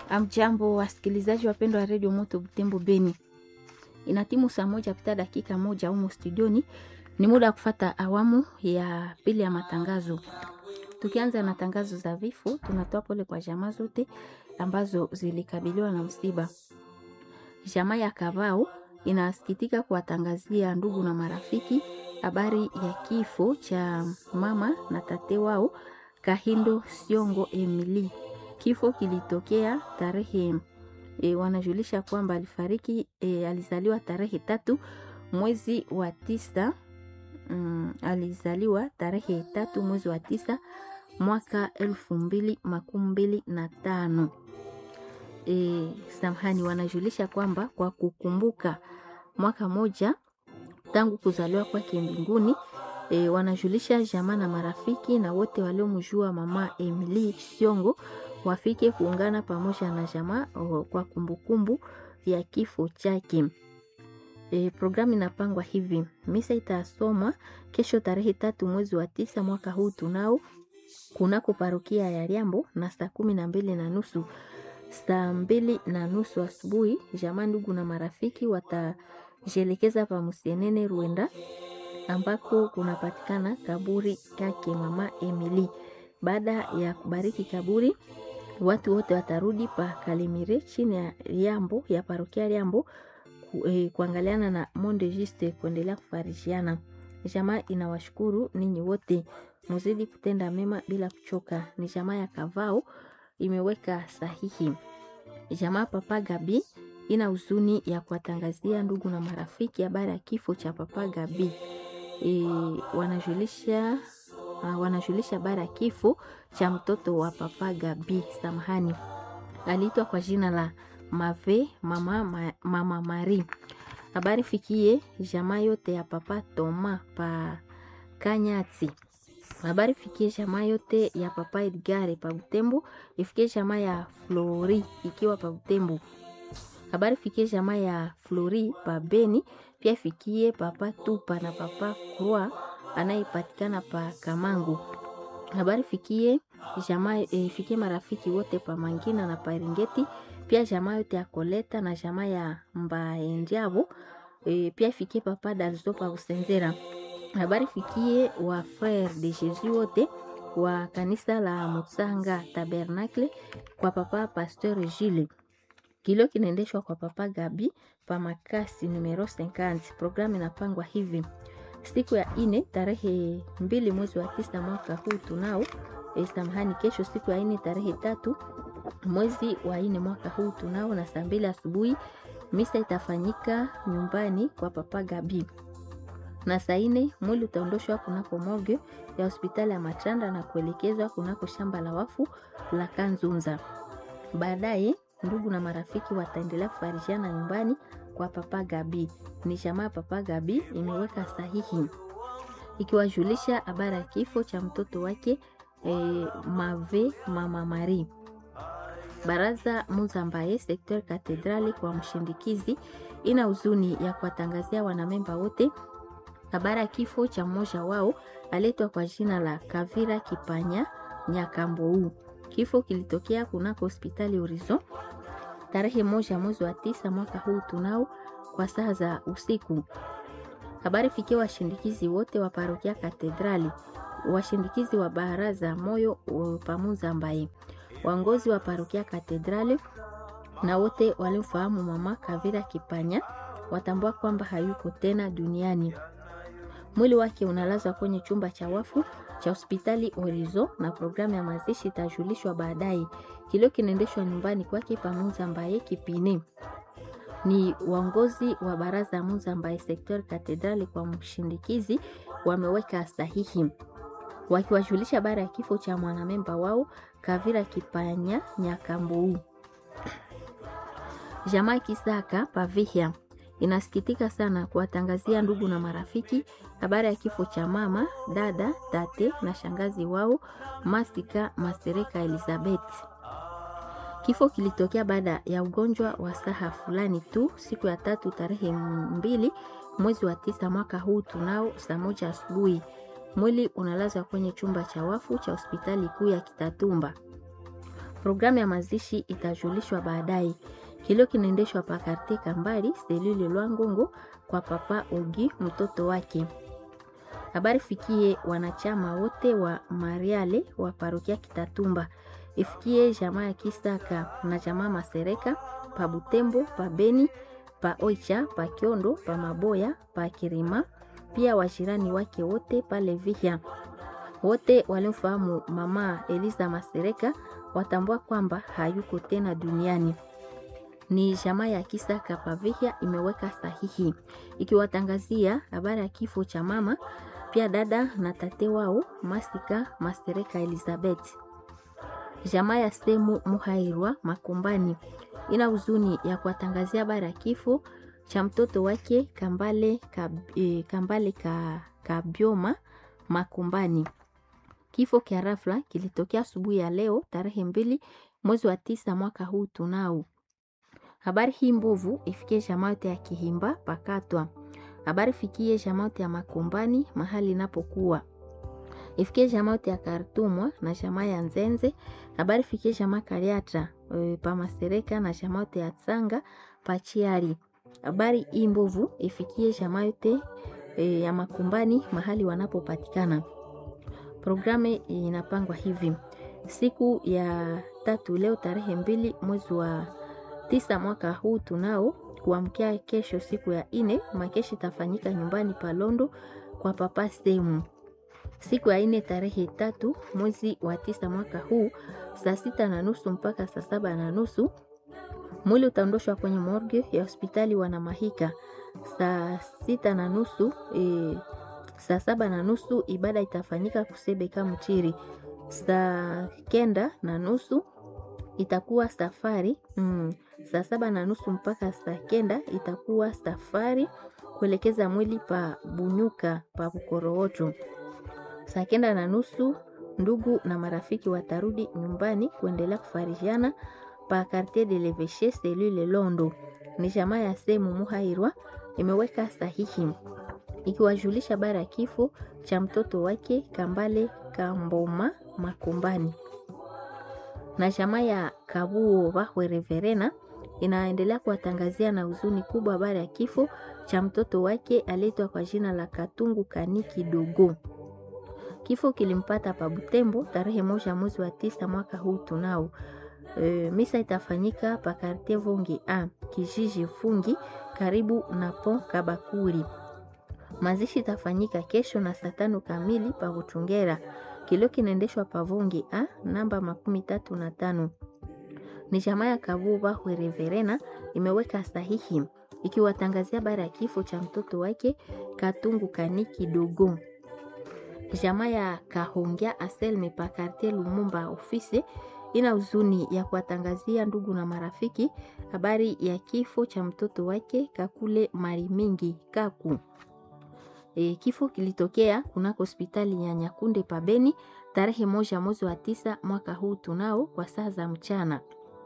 Amjambo wasikilizaji wapendwa wa Radio Moto Butembo Beni. Inatimu saa moja pita dakika moja humo studioni. Ni muda wa kufuata awamu ya pili ya matangazo. Tukianza na tangazo za vifo, tunatoa pole kwa jamaa zote ambazo zilikabiliwa na msiba. Jamaa ya Kavao inasikitika kuwatangazia ndugu na marafiki habari ya kifo cha mama na tate wao Kahindo Siongo Emily. Kifo kilitokea tarehe wanajulisha kwamba alifariki alizaliwa tarehe 3 mwezi wa 9 alizaliwa tarehe 3 mwezi wa 9 mwaka 2025. Samahani, wanajulisha kwamba kwa kukumbuka mwaka moja tangu kuzaliwa kwake mbinguni, wanajulisha jamaa na marafiki na wote waliomjua mama Emily Siongo wafike kuungana pamoja na jamaa kwa kumbukumbu ya kifo chake. Programu inapangwa hivi: misa itasomwa kesho tarehe 3 mwezi wa 9 mwaka huu tunao kunako parokia ya Liambo na saa 12:30. Saa 2:30 asubuhi jamaa, ndugu na marafiki watajelekeza pa Musienene Ruenda ambako kunapatikana kaburi yake mama Emily. Baada ya kubariki kaburi, watu wote watarudi pa Kalimire chini ya Liambo ya parokia Liambo kuangaliana na Monde Juste kuendelea kufarishiana. Jamaa inawashukuru ninyi wote, muzidi kutenda mema bila kuchoka. Ni jamaa ya Kavao imeweka sahihi. Jamaa Papa Gabi ina huzuni ya ndugu na marafiki habari ya kifo cha Papa Gabi. Wanajulisha habari ya kifo cha mtoto wa Papa Gabi. Samahani, aliitwa kwa jina la Mama Marie. Habari fikie jamaa yote ya Papa Toma pa Kanyati. Habari fikie jamaa yote ya Papa Edgare pa Butembo. Ifikie jamaa ya Flori ikiwa pa Butembo. Habari fikie jamaa ya Flori pa Beni. Pia fikie Papa Tupa na Papa Croix anayepatikana pa Kamango. Habari fikie jamaa ifikie marafiki wote pa Mangina na pa Ringeti. Pia jamaa yote ya Koleta na jamaa ya Mbaendiabo. Pia fikie Papa Dalzo pa Usenzera. Habari fikie wa Frère de Jésus wote wa kanisa la Mutsanga Tabernacle kwa Papa Pasteur Gilles. Kilo kinaendeshwa kwa Papa Gabi pa Makasi numero 50. Programu inapangwa hivi: siku ya 4 tarehe 2 mwezi wa 9 mwaka huu tunao samahani, kesho siku ya 4 tarehe 3 mwezi wa 4 mwaka huu tunao na saa 2 asubuhi misa itafanyika nyumbani kwa Papa Gabi. Na saa 4 mwili utaondoshwa kunako morgue ya hospitali ya Machanda na kuelekezwa kunako shamba la wafu la Kanzunza. Baadaye ndugu na marafiki wataendelea kufarishiana nyumbani kwa Papa Gabi. Ni jamaa Papa Gabi imeweka sahihi ikiwajulisha habari ya kifo cha mtoto wake Mama Marie. Baraza Muzambaye Secteur Katedrali kwa mshindikizi ina huzuni ya kuwatangazia wanamemba wote habari ya kifo cha mmoja wao aletwa kwa jina la Kavira Kipanya Nyakambou. Kifo kilitokea kunako hospitali Horizon tarehe 1 mwezi wa 9 mwaka huu tunao kwa saa za usiku. Habari fikia washindikizi wote wa parokia Katedrali, washindikizi wa baraza moyo pamoja mbaye, waongozi wa parokia Katedrali na wote waliofahamu mama Kavira Kipanya watambua kwamba hayuko tena duniani. Mwili wake unalazwa kwenye chumba cha wafu cha hospitali Horizon na programu ya mazishi itajulishwa baadaye. Kilio kinaendeshwa nyumbani kwake pamoja mbaye Kipine. Ni waongozi wa baraza Muzambaye Secteur Katedrali kwa mshindikizi wameweka sahihi wakiwajulisha habari ya kifo cha mwanamemba wao Kavira Kipanya Nyakambou. Jamaa Kisaka Pavihia inasikitika sana kuwatangazia ndugu na marafiki habari ya kifo cha mama, dada, tate na shangazi wao Masika Masereka Elizabeth. Kifo kilitokea baada ya ugonjwa wa saha fulani tu siku ya 3 tarehe 2 mwezi wa 9 mwaka huu tunao saa 1 asubuhi. Mwili unalazwa kwenye chumba cha wafu cha hospitali kuu ya Kitatumba. Programu ya mazishi itajulishwa baadaye. Kilio kinaendeshwa pa Quartier Kambali, selule Lwangongo kwa papa Ogi mtoto wake. Habari fikie wanachama wote wa Mariale wa parokia Kitatumba. Ifikie jamaa ya Kisaka na jamaa Masereka pa Butembo, pa Beni, pa Oicha, pa Kiondo, pa Maboya, pa Kirima, pia wajirani wake wote pale Vihia. Wote walimfahamu mama Eliza Masereka watambua kwamba hayuko tena duniani. Ni jamaa ya Kisaka pa Vihia imeweka sahihi ikiwatangazia habari ya kifo cha mama, pia dada na tate wao Masika Masereka Elizabeth. Jamaa ya Semu Muhairwa Makumbani ina huzuni ya kuwatangazia habari ya kifo cha mtoto wake Kambale Kabioma Makumbani. Kifo kia rafla kilitokea asubuhi ya leo tarehe 2 mwezi wa 9 mwaka huu tunao. Habari hii mbovu ifikie jamaa yote ya Kihimba Pakatwa. Habari fikie jamaa yote ya Makumbani mahali inapokuwa. Ifikie jamaa yote ya Kartumwa na jamaa ya Nzenze. Habari fikie jamaa Kariatra pa Masereka na jamaa yote ya Tsanga pa Chiari. Habari hii mbovu ifikie jamaa yote ya Makumbani mahali wanapopatikana. Programu inapangwa hivi. Siku ya 3 leo tarehe 2 mwezi wa 9 mwaka huu tunao, kuamkia kesho siku ya 4 makeshi tafanyika nyumbani Palondo kwa papa Semu. Siku ya 4 tarehe 3 mwezi wa 9 mwaka huu saa 6:30 mpaka saa 7:30 mwili utaondoshwa kwenye morgue ya hospitali Wanamahika. Saa 6:30 saa 7:30 ibada itafanyika Kusebeka Mchiri. Saa 9:30 itakuwa safari. Saa 7:30 mpaka saa 9 itakuwa safari kuelekeza mwili pa Bunyuka pa Bukorooto. Saa 9:30 ndugu na marafiki watarudi nyumbani kuendelea kufarijiana pa Quartier de l'Evêché selule Londo. Ni jamaa ya Semu Muhairwa imeweka sahihi ikiwajulisha bara kifo cha mtoto wake Kambale Kamboma Makumbani. Na jamaa ya Kabuo Bahwe Reverena inaendelea kuwatangazia na huzuni kubwa habari ya kifo cha mtoto wake aletwa kwa jina la Katungu Kaniki Dogo. Kifo kilimpata pa Butembo tarehe 1 mwezi wa 9 mwaka huu tunao. Misa itafanyika pa Quartier Vongi A kijiji Fungi karibu na Pont Kabakuri. Mazishi itafanyika kesho na saa 5 kamili pa Butungera. Kilio kinaendeshwa pa Vongi A namba 35. Ni jamaa ya Kabuba Hwe Reverena imeweka sahihi ikiwatangazia habari ya kifo cha mtoto wake Katungu Kaniki Dogo. Jamaa ya Kahongya Aselme pa Quartier Lumumba ofisi ina huzuni ya kuwatangazia ndugu na marafiki habari ya kifo cha mtoto wake Kakule Marimingi Kaku. Kifo kilitokea kunako hospitali ya Nyakunde pa Beni tarehe 1 mwezi wa 9 mwaka huu tunao kwa saa za mchana.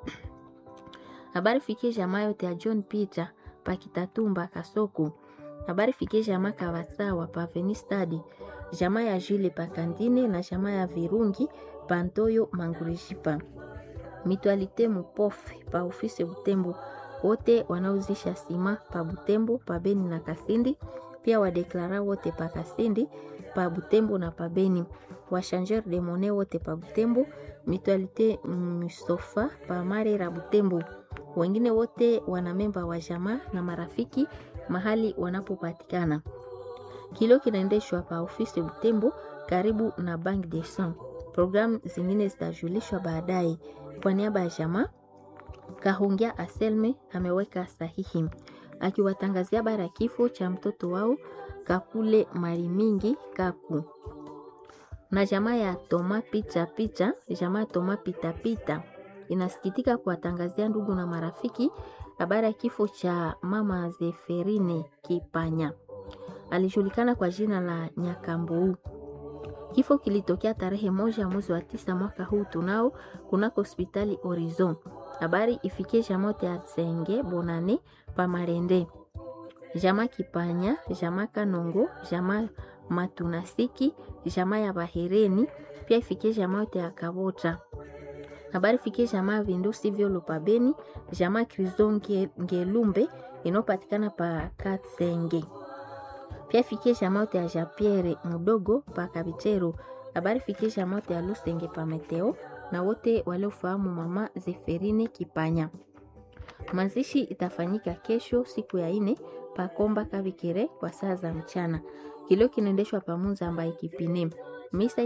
Habari fikie jamaa yote ya John Peter pa Kitatumba Kasoko. Habari fikie jamaa Kawasawa pa Venistadi, jamaa ya Jule pa Kandine na jamaa ya Virungi Pantoyo Mangurishipa. Mitualite Mupofe pa ofisi Butembo, wote wanauzisha sima pa Butembo, pa Beni na Kasindi, pia wadeklara wote pa Kasindi, pa Butembo na pa Beni. Wachanger de monnaie wote pa Butembo, Mitualite Musofa pa Marera Butembo. Wengine wote wanamemba wa jamaa na marafiki mahali wanapopatikana. Kilio kinaendeshwa pa ofisi Butembo karibu na Bank de Sang. Programu zingine zitajulishwa baadaye. Kwa niaba ya jamaa Kahongya Aselme ameweka sahihi akiwatangazia habari ya kifo cha mtoto wao Kakule Marimingi Kaku. Na jamaa ya Toma Picha, jamaa Toma Pita inasikitika kuwatangazia ndugu na marafiki habari ya kifo cha mama Zeferine Kipanya. Alijulikana kwa jina la Nyakambou. Kifo kilitokea tarehe 1 mwezi wa 9 mwaka huu tunao kunako hospitali Horizon. Habari ifikie jamaa ya Tsenge Bonane pa Marende. Jamaa Kipanya, jamaa Kanongo, jamaa Matunasiki, jamaa ya Bahereni, pia ifikie jamaa ya Kabota. Habari fikie jamaa Vindusi Vyolo pa Beni, jamaa Krizo Ngelumbe inopatikana pa Katsenge. Pia fikie jamaa yote ya Japierre Mudogo pa Kabichero. Habari fikie jamaa yote ya Lusenge pa Meteo na wote waliofahamu mama Zeferine Kipanya. Mazishi itafanyika kesho siku ya 4 pa Komba Kabikere kwa saa za mchana. Kilio kinaendeshwa pa Munza ambaye Kipine. Misa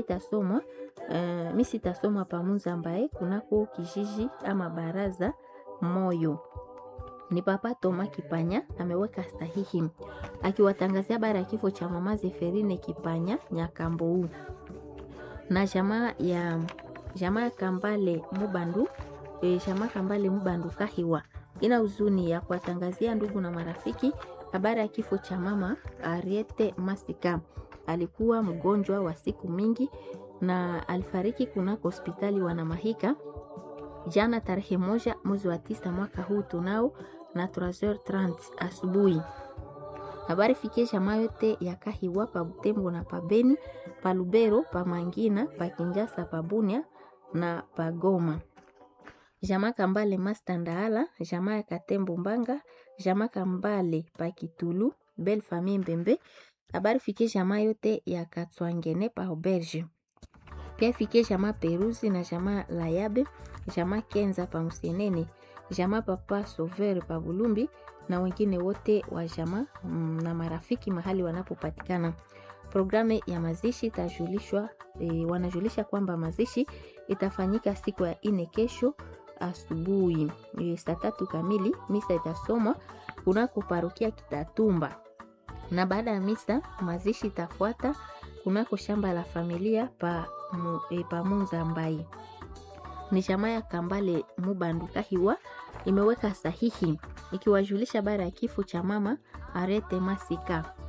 itasomwa pa Munza ambaye kunako kijiji ama baraza Moyo. Ni Papa Toma Kipanya ameweka sahihi akiwatangazia habari ya kifo cha mama Zeferine Kipanya Nyakambo. Na jamaa ya Kambale Mubandu, jamaa Kambale Mubandu Kahiwa ina huzuni ya kuwatangazia ndugu na marafiki habari ya kifo cha mama Ariete Masika. Alikuwa mgonjwa wa siku mingi na alifariki kunako hospitali Wanamahika jana tarehe 1 mwezi wa 9 mwaka huu tunao na 3h30 asubuhi. Habari fikie jamaa yote ya Kahiwa pa Butembo na pa Beni, pa Lubero, pa Mangina, pa Kinjasa, pa Bunia na pa Goma. Jamaa Kambale Mastandaala, jamaa ya Katembo Mbanga, jamaa Kambale pa Kitulu, Belle Famille Mbembe. Habari fikie jamaa yote ya Katswangene pa Auberge. Pia fikie jamaa Peruzi na jamaa Layabe, jamaa Kenza pa Musenene, jamaa Papa Sauveur pa Bulumbi na wengine wote wa jamaa na marafiki mahali wanapopatikana. Programu ya mazishi itajulishwa, wanajulisha kwamba mazishi itafanyika siku ya 4 kesho asubuhi saa 3 kamili. Misa itasomwa kunako parokia Kitatumba, na baada ya misa mazishi itafuata kunako shamba la familia pa Munza Mbai. Ni jamaa ya Kambale Mubandu Kahiwa imeweka sahihi ikiwajulisha habari ya kifo cha mama Arete Masika.